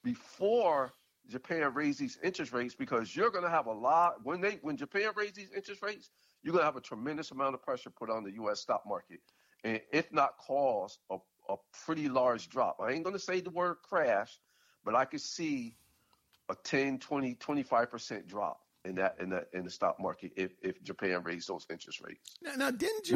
before Japan raised these interest rates, because you're going to have a lot when Japan raised these interest rates, you're going to have a tremendous amount of pressure put on the U.S. stock market, and if not cause a pretty large drop. I ain't going to say the word crash, but I could see a 10, 20, 25% drop in the stock market if Japan raised those interest rates. Now didn't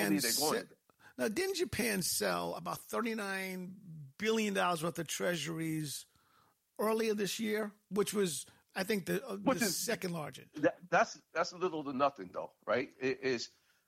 Japan sell about $39 billion worth of treasuries earlier this year, which was, I think, the second largest? That's little to nothing, though, right? It is,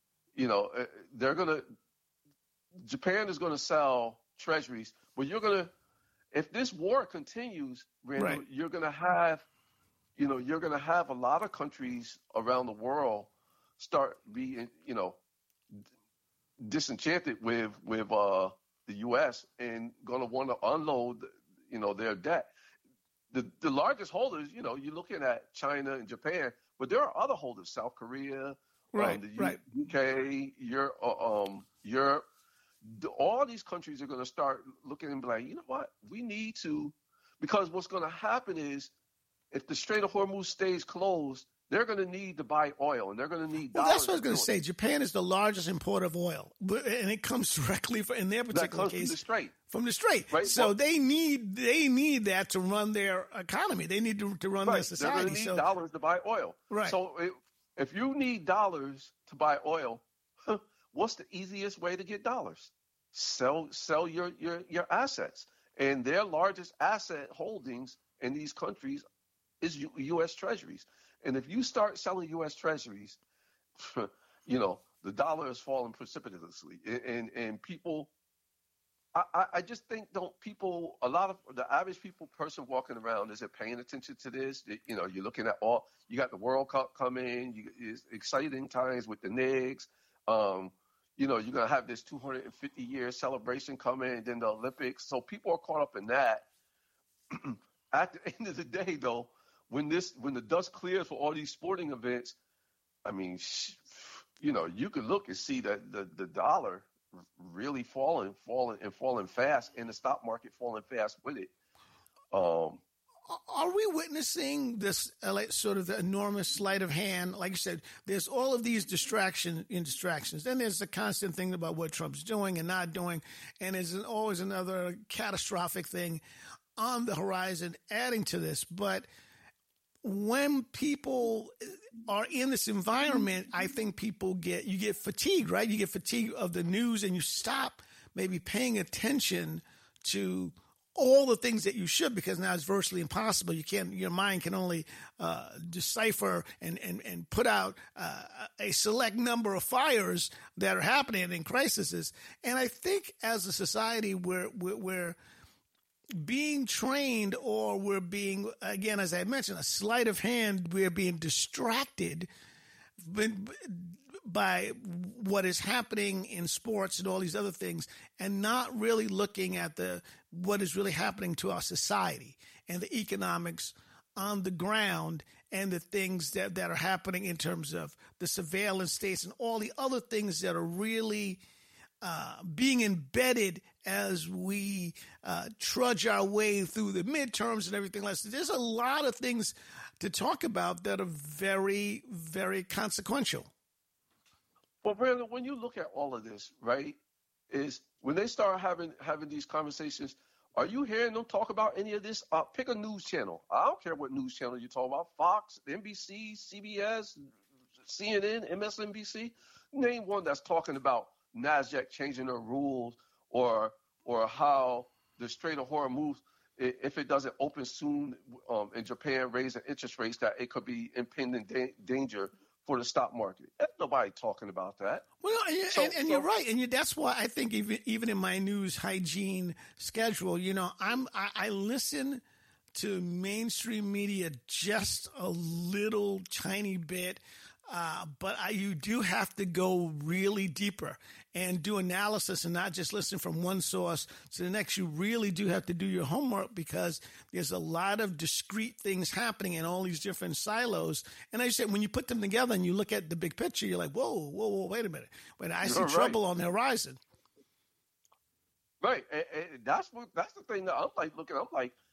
Japan is going to sell treasuries, but if this war continues, Randall, right, you're going to have a lot of countries around the world start being, disenchanted with the U.S. and going to want to unload, their debt. The largest holders, you're looking at China and Japan, but there are other holders, South Korea, right, the UK, Europe. All these countries are going to start looking and be like, you know what, we need to, because what's going to happen is if the Strait of Hormuz stays closed, they're going to need to buy oil, and they're going to need dollars. Well, that's what I was going to say. Japan is the largest importer of oil, and it comes directly in their particular case from the Strait. Right? So they need that to run their economy. They need to run their society. They're going to need dollars to buy oil. Right. So if you need dollars to buy oil, what's the easiest way to get dollars? Sell your assets, and their largest asset holdings in these countries is U.S. Treasuries. And if you start selling U.S. Treasuries, the dollar is falling precipitously. And people, I just think a lot of the average person walking around isn't paying attention to this. You're looking at you got the World Cup coming, it's exciting times with the Knicks. You're going to have this 250-year celebration coming, and then the Olympics. So people are caught up in that. At the end of the day, though, when the dust clears for all these sporting events, I mean, you could look and see that the dollar really falling fast, and the stock market falling fast with it. Are we witnessing this sort of the enormous sleight of hand? Like you said, there's all of these distractions. Then there's the constant thing about what Trump's doing and not doing, and there's always another catastrophic thing on the horizon adding to this. But when people are in this environment, I think you get fatigued, right? You get fatigued of the news, and you stop maybe paying attention to all the things that you should, because now it's virtually impossible. Your mind can only decipher and put out a select number of fires that are happening in crises. And I think as a society, we're being trained, or we're being, again, as I mentioned, a sleight of hand, we're being distracted by what is happening in sports and all these other things, and not really looking at what is really happening to our society and the economics on the ground, and the things that are happening in terms of the surveillance states and all the other things that are really being embedded as we trudge our way through the midterms and everything else. There's a lot of things to talk about that are very, very consequential. Well, Brandon, when you look at all of this, right, is when they start having these conversations, are you hearing them talk about any of this? Pick a news channel. I don't care what news channel you're talking about. Fox, NBC, CBS, CNN, MSNBC. Name one that's talking about NASDAQ changing their rules, or how the Strait of Hormuz, if it doesn't open soon, in Japan raising interest rates, that it could be impending danger for the stock market. There's nobody talking about that. Well, and you're right, and that's why I think even in my news hygiene schedule, I listen to mainstream media just a little tiny bit. But you do have to go really deeper and do analysis, and not just listen from one source to the next. You really do have to do your homework, because there's a lot of discrete things happening in all these different silos. And as I said, when you put them together and you look at the big picture, you're like, whoa, wait a minute. But I see trouble on the horizon. Right. And that's the thing that I'm like looking. I'm like,